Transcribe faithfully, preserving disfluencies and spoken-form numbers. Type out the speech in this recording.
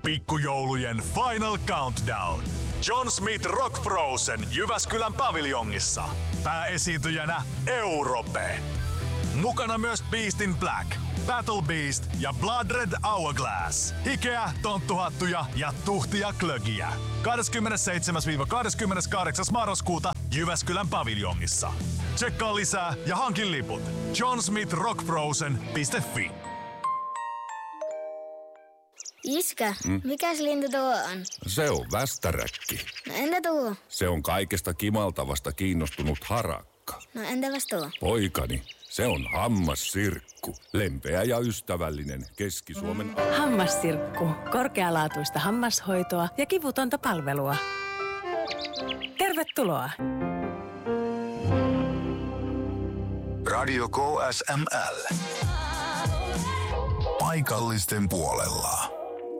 Pikkujoulujen Final Countdown. John Smith Rock Frozen Jyväskylän paviljongissa. Pääesiintyjänä Europe. Mukana myös Beast in Black, Battle Beast ja Blood Red Hourglass. Hikeä, tonttuhattuja ja tuhtia klögiä. kahdeskymmenesseitsemäs kahdeskymmeneskahdeksas marraskuuta Jyväskylän paviljongissa. Tsekkaa lisää ja hankin liput john smith rock frozen piste fi. Iskä, mm? mikäs lintu tuo on? Se on västäräkki. No entä tuo? Se on kaikesta kimaltavasta kiinnostunut harakka. No entäpäs tuo? Poikani, se on hammassirkku. Lempeä ja ystävällinen Keski-Suomen... Hammassirkku. Korkealaatuista hammashoitoa ja kivutonta palvelua. Tervetuloa! Radio K S M L. Paikallisten puolella.